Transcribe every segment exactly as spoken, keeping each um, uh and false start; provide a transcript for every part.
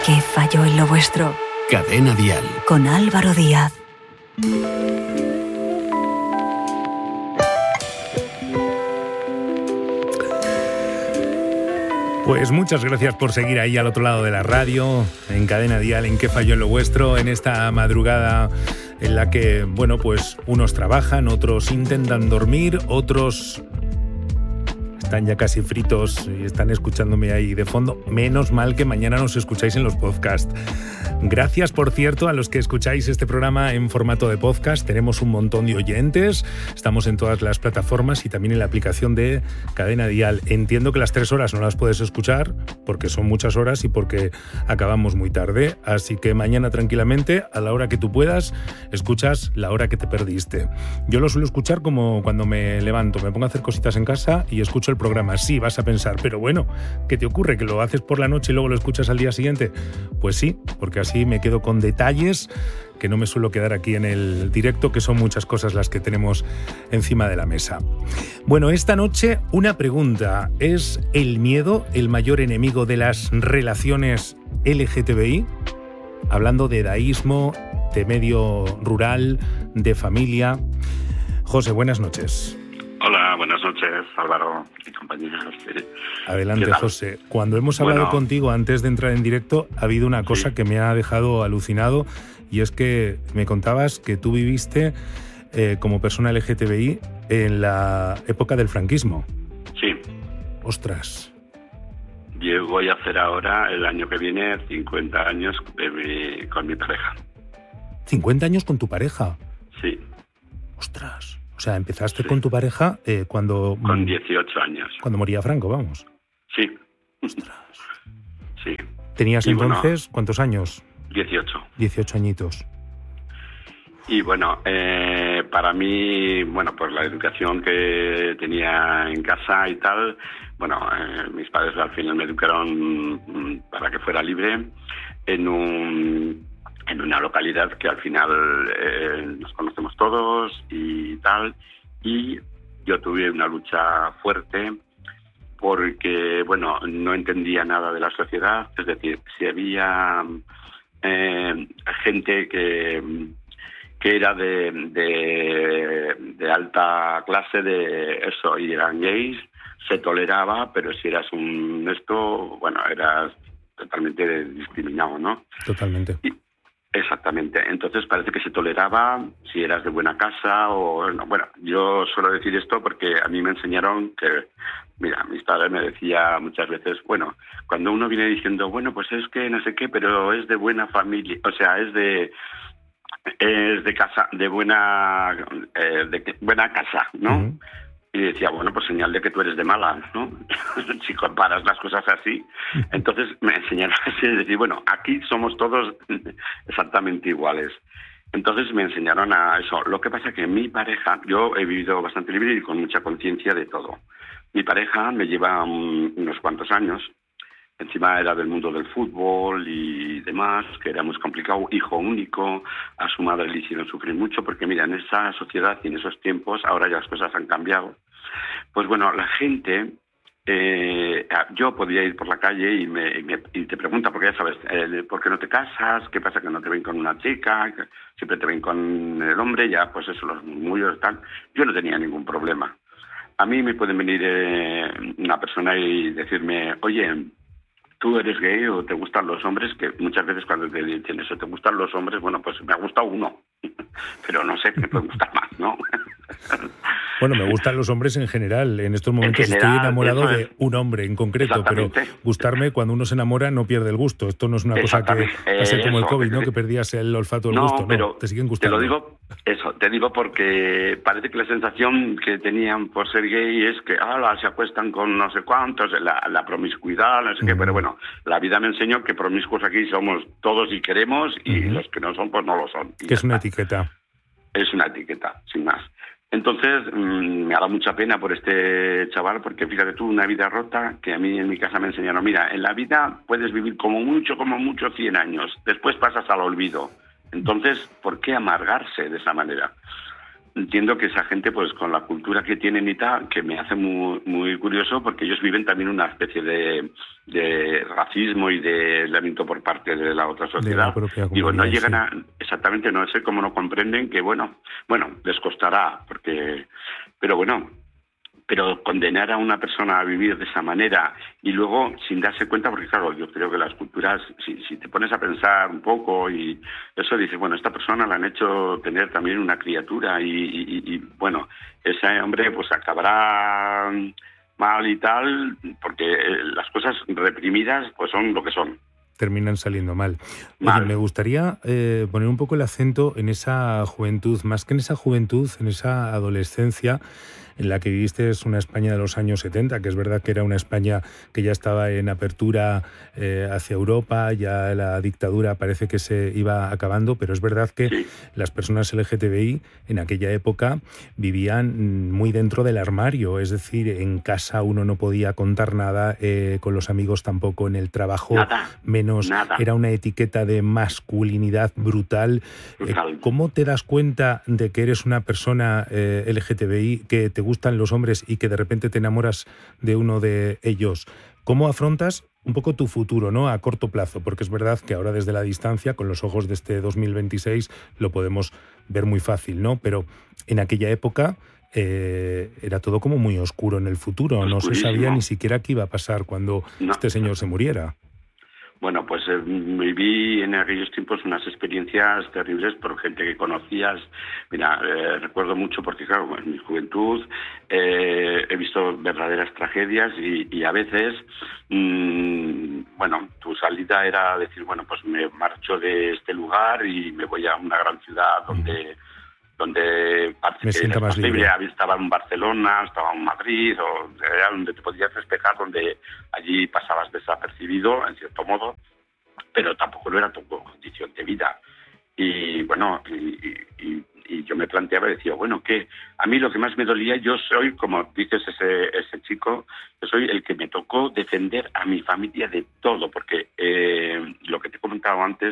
¿Qué falló en lo vuestro? Cadena Dial. Con Álvaro Díaz. Pues muchas gracias por seguir ahí al otro lado de la radio, en Cadena Dial, en ¿Qué falló en lo vuestro? En esta madrugada en la que, bueno, pues unos trabajan, otros intentan dormir, otros están ya casi fritos y están escuchándome ahí de fondo. Menos mal que mañana nos escucháis en los podcasts. Gracias, por cierto, a los que escucháis este programa en formato de podcast. Tenemos un montón de oyentes. Estamos en todas las plataformas y también en la aplicación de Cadena Dial. Entiendo que las tres horas no las puedes escuchar porque son muchas horas y porque acabamos muy tarde. Así que mañana tranquilamente, a la hora que tú puedas, escuchas la hora que te perdiste. Yo lo suelo escuchar como cuando me levanto, me pongo a hacer cositas en casa y escucho el programa. Sí, vas a pensar, pero bueno, ¿qué te ocurre? ¿Que lo haces por la noche y luego lo escuchas al día siguiente? Pues sí, porque así me quedo con detalles que no me suelo quedar aquí en el directo, que son muchas cosas las que tenemos encima de la mesa. Bueno, esta noche una pregunta. ¿Es el miedo el mayor enemigo de las relaciones L G T B I? Hablando de daísmo, de medio rural, de familia. José, buenas noches. Hola, buenas noches, Álvaro y compañeros. Adelante, José. Cuando hemos hablado bueno, contigo antes de entrar en directo, ha habido una cosa sí. que me ha dejado alucinado, y es que me contabas que tú viviste eh, como persona L G T B I en la época del franquismo. Sí. Ostras. Yo voy a hacer ahora, el año que viene, cincuenta años de mi, con mi pareja. ¿cincuenta años con tu pareja? Sí. Ostras. O sea, empezaste sí. con tu pareja eh, cuando... Con dieciocho años. Cuando moría Franco, vamos. Sí. Ostras. Sí. ¿Tenías y entonces bueno, cuántos años? dieciocho. dieciocho añitos. Y bueno, eh, para mí, bueno, pues la educación que tenía en casa y tal, bueno, eh, mis padres al final me educaron para que fuera libre en un... en una localidad que al final eh, nos conocemos todos y tal, y yo tuve una lucha fuerte porque, bueno, no entendía nada de la sociedad, es decir, si había eh, gente que, que era de, de, de alta clase, de eso, y eran gays, se toleraba, pero si eras un esto, bueno, eras totalmente discriminado, ¿no? Totalmente. Y, Exactamente. Entonces parece que se toleraba si eras de buena casa o... No. Bueno, yo suelo decir esto porque a mí me enseñaron que... Mira, mis padres me decían muchas veces, bueno, cuando uno viene diciendo, bueno, pues es que no sé qué, pero es de buena familia, o sea, es de... es de casa, de buena... Eh, de buena casa, ¿no? Uh-huh. Y decía, bueno, pues señal de que tú eres de mala, ¿no? Si comparas las cosas así. Entonces me enseñaron así, es decir, bueno, aquí somos todos exactamente iguales. Entonces me enseñaron a eso. Lo que pasa es que mi pareja, yo he vivido bastante libre y con mucha conciencia de todo. Mi pareja me lleva um, unos cuantos años. Encima era del mundo del fútbol y demás, que era muy complicado, hijo único, a su madre le hicieron sufrir mucho, porque mira, en esa sociedad y en esos tiempos, ahora ya las cosas han cambiado. Pues bueno, la gente, eh, yo podía ir por la calle y, me, y, me, y te pregunta, porque ya sabes, eh, ¿por qué no te casas? ¿Qué pasa que no te ven con una chica? Siempre te ven con el hombre, ya pues eso, los murmullos están. Yo no tenía ningún problema. A mí me pueden venir eh, una persona y decirme, oye, ¿tú eres gay o te gustan los hombres? Que muchas veces cuando te dicen eso, ¿te gustan los hombres? Bueno, pues me ha gustado uno, pero no sé, me puede gustar más, ¿no? Bueno, me gustan los hombres en general. En estos momentos en general, estoy enamorado de un hombre en concreto, pero gustarme, cuando uno se enamora, no pierde el gusto. Esto no es una cosa que va a ser como el COVID, ¿no? Que perdías el olfato, el no, gusto. No, pero te siguen gustando. Te lo digo, eso, te digo porque parece que la sensación que tenían por ser gay es que, ah, se acuestan con no sé cuántos, la, la promiscuidad, no sé uh-huh. qué, pero bueno, la vida me enseñó que promiscuos aquí somos todos y queremos, y uh-huh. los que no son, pues no lo son. Que es una etiqueta. Es una etiqueta, sin más. Entonces, mmm, me ha dado mucha pena por este chaval, porque fíjate tú, una vida rota, que a mí en mi casa me enseñaron, mira, en la vida puedes vivir como mucho, como mucho cien años, después pasas al olvido. Entonces, ¿por qué amargarse de esa manera? entiendo que esa gente, pues con la cultura que tienen y tal, que me hace muy, muy curioso, porque ellos viven también una especie de, de racismo y de aislamiento por parte de la otra sociedad. Digo, no llegan a, exactamente, no sé cómo no comprenden que, bueno, bueno, les costará, porque, pero bueno, pero condenar a una persona a vivir de esa manera y luego sin darse cuenta, porque claro, yo creo que las culturas, si, si te pones a pensar un poco y eso dices, bueno, esta persona la han hecho tener también una criatura y, y, y bueno, ese hombre pues acabará mal y tal, porque las cosas reprimidas pues son lo que son. Terminan saliendo mal. mal. Oye, me gustaría eh, poner un poco el acento en esa juventud, más que en esa juventud, en esa adolescencia en la que viviste es una España de los años setenta, que es verdad que era una España que ya estaba en apertura eh, hacia Europa, ya la dictadura parece que se iba acabando, pero es verdad que sí. las personas L G T B I en aquella época vivían muy dentro del armario, es decir, en casa uno no podía contar nada, eh, con los amigos tampoco, en el trabajo nada, menos, nada. Era una etiqueta de masculinidad brutal. brutal. Eh, ¿Cómo te das cuenta de que eres una persona eh, L G T B I, que te gustan los hombres y que de repente te enamoras de uno de ellos? ¿Cómo afrontas un poco tu futuro, ¿no?, a corto plazo? Porque es verdad que ahora desde la distancia, con los ojos de este dos mil veintiséis, lo podemos ver muy fácil, ¿no? Pero en aquella época eh, era todo como muy oscuro en el futuro. No se sabía ni siquiera qué iba a pasar cuando no. este señor se muriera. Bueno, pues eh, viví en aquellos tiempos unas experiencias terribles por gente que conocías. Mira, eh, recuerdo mucho porque, claro, en mi juventud eh, he visto verdaderas tragedias y, y a veces, mmm, bueno, tu salida era decir, bueno, pues me marcho de este lugar y me voy a una gran ciudad donde... Mm. donde me sienta más libre. Estaba en Barcelona, estaba en Madrid, o era donde te podías despejar, donde allí pasabas desapercibido, en cierto modo, pero tampoco no era tu condición de vida. Y bueno, y, y, y yo me planteaba y decía, bueno, ¿qué? A mí lo que más me dolía, yo soy, como dices ese, ese chico, yo soy el que me tocó defender a mi familia de todo, porque eh, lo que te he comentado antes,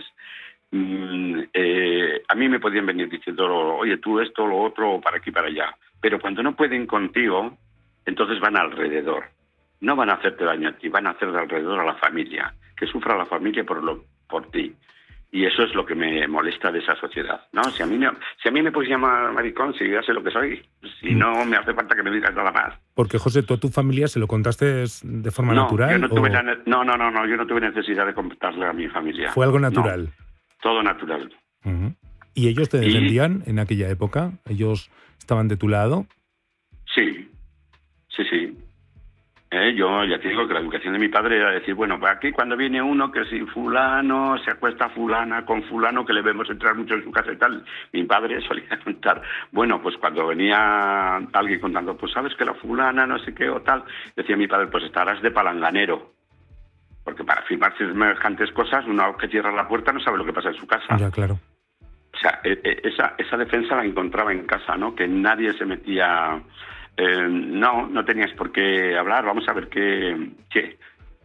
Mm, eh, a mí me podían venir diciendo, oye, tú esto, lo otro, para aquí, para allá. Pero cuando no pueden contigo, entonces van alrededor. No van a hacerte daño a ti, van a hacer de alrededor a la familia. Que sufra la familia por lo por ti. Y eso es lo que me molesta de esa sociedad, ¿no? Si a mí me, si a mí me puedes llamar maricón, si ya sé lo que soy. Si mm. no me hace falta que me digas nada más. Porque, José, ¿tú a tu familia se lo contaste de forma no, natural? Yo no, tuve o... la, no, no, no, no, yo no tuve necesidad de contarle a mi familia. ¿Fue algo natural? No. Todo natural. Uh-huh. ¿Y ellos te defendían y... en aquella época? ¿Ellos estaban de tu lado? Sí, sí, sí. Eh, yo ya te digo que la educación de mi padre era decir, bueno, pues aquí cuando viene uno que si fulano se acuesta fulana con fulano, que le vemos entrar mucho en su casa y tal, mi padre solía contar, bueno, pues cuando venía alguien contando, pues sabes que la fulana no sé qué o tal, decía mi padre, pues estarás de palanganero. Porque para firmar semejantes cosas, uno que cierra la puerta no sabe lo que pasa en su casa. Ya, claro. O sea, esa, esa defensa la encontraba en casa, ¿no? Que nadie se metía... Eh, no, no tenías por qué hablar, vamos a ver qué... qué.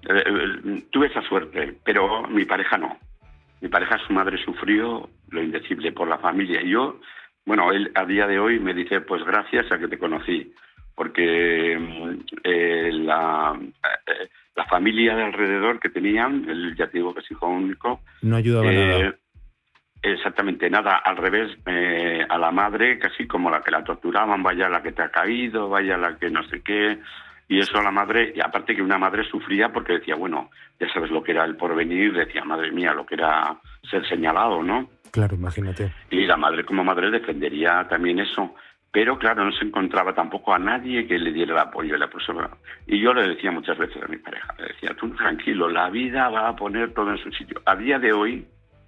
Eh, tuve esa suerte, pero mi pareja no. Mi pareja, su madre sufrió lo indecible por la familia. Y yo, bueno, él a día de hoy me dice, pues gracias a que te conocí. Porque eh, la... Eh, la familia de alrededor que tenían, él ya te digo que es hijo único... No ayudaba eh, nada. Exactamente, nada, al revés, eh, a la madre casi como la que la torturaban, vaya la que te ha caído, vaya la que no sé qué, y eso a la madre, y aparte que una madre sufría porque decía, bueno, ya sabes lo que era el porvenir, decía, madre mía, lo que era ser señalado, ¿no? Claro, imagínate. Y la madre como madre defendería también eso. Pero, claro, no se encontraba tampoco a nadie que le diera el apoyo. La persona. Y yo le decía muchas veces a mi pareja, le decía, tú tranquilo, la vida va a poner todo en su sitio. A día de hoy,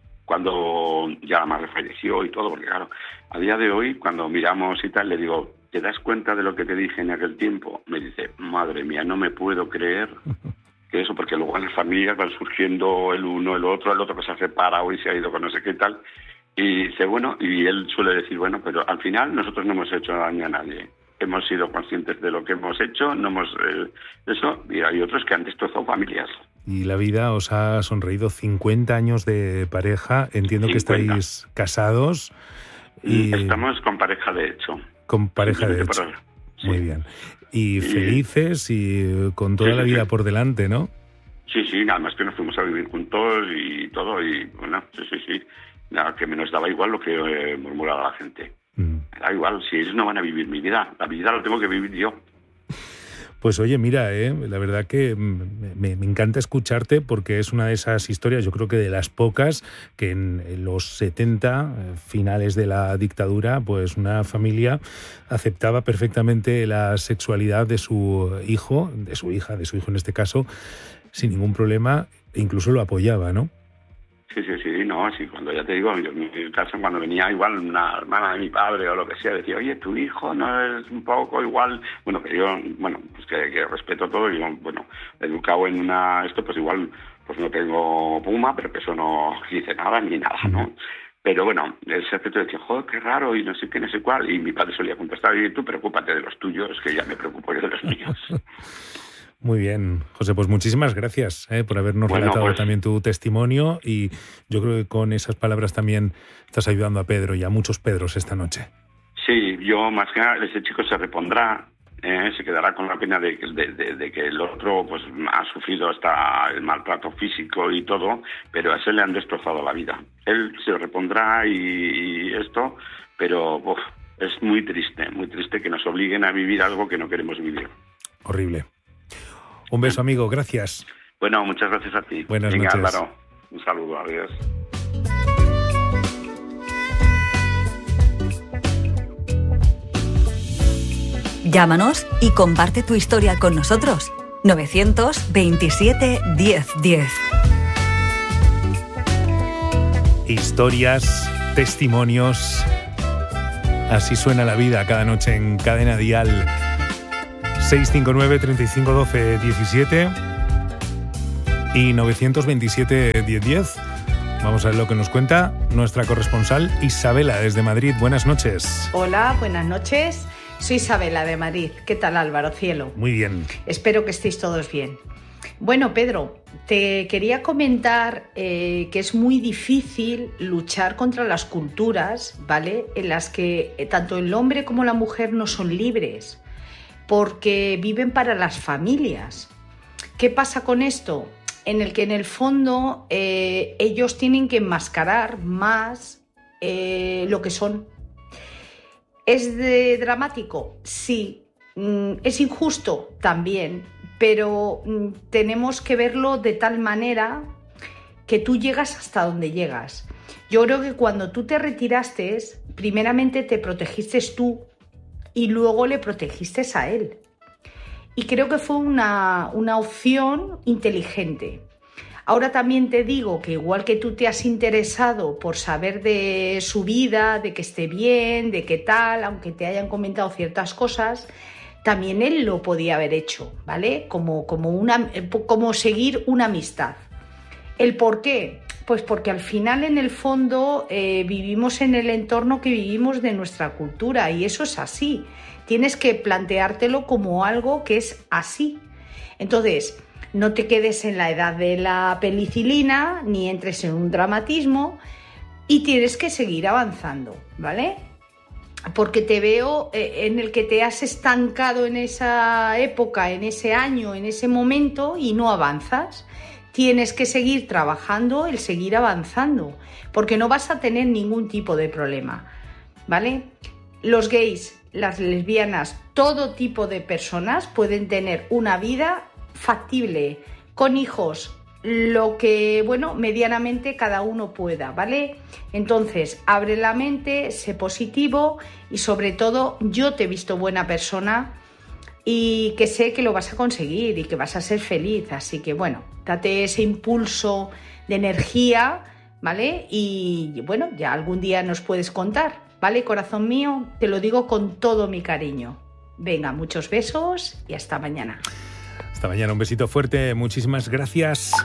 cuando ya la madre falleció y todo, porque claro, a día de hoy, cuando miramos y tal, le digo, ¿te das cuenta de lo que te dije en aquel tiempo? Me dice, madre mía, no me puedo creer que eso, porque luego en las familias van surgiendo el uno, el otro, el otro que se ha separado y se ha ido con no sé qué tal. Y dice, bueno, y él suele decir, bueno, pero al final nosotros no hemos hecho daño a nadie. Hemos sido conscientes de lo que hemos hecho, no hemos... Eh, eso, y hay otros que han destrozado familias. Y la vida os ha sonreído. cincuenta años de pareja, entiendo cincuenta. Que estáis casados. Y estamos con pareja de hecho. Con pareja de hecho. Sí. Muy bien. Y felices y con toda sí, la vida sí. por delante, ¿no? Sí, sí, nada más que nos fuimos a vivir juntos y todo, y bueno, sí, sí, sí. Nada, que menos daba igual lo que eh, murmuraba la gente. Mm. Da igual, si ellos no van a vivir mi vida, la vida la tengo que vivir yo. Pues oye, mira, eh, la verdad que me, me encanta escucharte porque es una de esas historias, yo creo que de las pocas, que en, en los setenta, finales de la dictadura, pues una familia aceptaba perfectamente la sexualidad de su hijo, de su hija, de su hijo en este caso, sin ningún problema, e incluso lo apoyaba, ¿no? Sí, sí, sí, no, sí, cuando ya te digo, yo, en mi caso, cuando venía igual una hermana de mi padre o lo que sea, decía, oye, tu hijo no es un poco igual, bueno, que yo, bueno, pues que, que respeto todo, y yo, bueno, educado en una, esto, pues igual, pues no tengo puma, pero que eso no dice nada ni nada, ¿no? Pero bueno, ese aspecto decía, joder, qué raro, y no sé qué, no sé cuál, y mi padre solía contestar, y tú preocúpate de los tuyos, que ya me preocupo yo de los míos. Muy bien, José, pues muchísimas gracias eh, por habernos bueno, relatado pues, también tu testimonio, y yo creo que con esas palabras también estás ayudando a Pedro y a muchos Pedros esta noche. Sí, yo más que nada, ese chico se repondrá, eh, se quedará con la pena de, de, de, de que el otro pues ha sufrido hasta el maltrato físico y todo, pero a ese le han destrozado la vida. Él se repondrá y, y esto, pero uf, es muy triste, muy triste que nos obliguen a vivir algo que no queremos vivir. Horrible. Un beso, amigo, gracias. Bueno, muchas gracias a ti. Buenas Venga, noches. Álvaro, un saludo, adiós. Llámanos y comparte tu historia con nosotros. novecientos veintisiete diez diez. Historias, testimonios. Así suena la vida cada noche en Cadena Dial. seis cinco nueve, treinta y cinco, doce, diecisiete y novecientos veintisiete, diez diez. Vamos a ver lo que nos cuenta nuestra corresponsal Isabela desde Madrid. Buenas noches. Hola, buenas noches. Soy Isabela de Madrid. ¿Qué tal, Álvaro Cielo? Muy bien. Espero que estéis todos bien. Bueno, Pedro, te quería comentar eh, que es muy difícil luchar contra las culturas, ¿vale?, en las que eh, tanto el hombre como la mujer no son libres, porque viven para las familias. ¿Qué pasa con esto? En el que en el fondo eh, ellos tienen que enmascarar más eh, lo que son. ¿Es de dramático? Sí. ¿Es injusto? También. Pero mm, tenemos que verlo de tal manera que tú llegas hasta donde llegas. Yo creo que cuando tú te retiraste, primeramente te protegiste tú y luego le protegiste a él. Y creo que fue una, una opción inteligente. Ahora también te digo que igual que tú te has interesado por saber de su vida, de que esté bien, de qué tal, aunque te hayan comentado ciertas cosas, también él lo podía haber hecho, ¿vale? Como, como, una, como seguir una amistad. ¿El por qué? Pues porque al final, en el fondo, eh, vivimos en el entorno que vivimos de nuestra cultura, y eso es así. Tienes que planteártelo como algo que es así. Entonces, no te quedes en la edad de la penicilina, ni entres en un dramatismo, y tienes que seguir avanzando, ¿vale? Porque te veo eh, en el que te has estancado en esa época, en ese año, en ese momento, y no avanzas. Tienes que seguir trabajando, el seguir avanzando, porque no vas a tener ningún tipo de problema, ¿vale? Los gays, las lesbianas, todo tipo de personas pueden tener una vida factible, con hijos, lo que, bueno, medianamente cada uno pueda, ¿vale? Entonces, abre la mente, sé positivo y, sobre todo, yo te he visto buena persona y que sé que lo vas a conseguir y que vas a ser feliz. Así que, bueno, date ese impulso de energía, ¿vale? Y, bueno, ya algún día nos puedes contar, ¿vale, corazón mío? Te lo digo con todo mi cariño. Venga, muchos besos y hasta mañana. Hasta mañana, un besito fuerte, muchísimas gracias.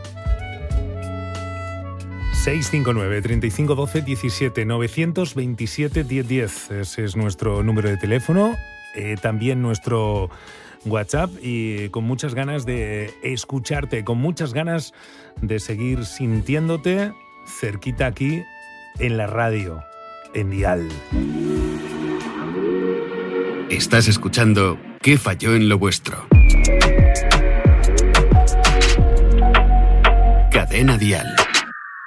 seis cinco nueve, treinta y cinco, doce, diecisiete, novecientos veintisiete, diez diez. Ese es nuestro número de teléfono, eh, también nuestro WhatsApp, y con muchas ganas de escucharte, con muchas ganas de seguir sintiéndote cerquita aquí en la radio. en Dial. Estás escuchando ¿Qué falló en lo vuestro? Cadena Dial.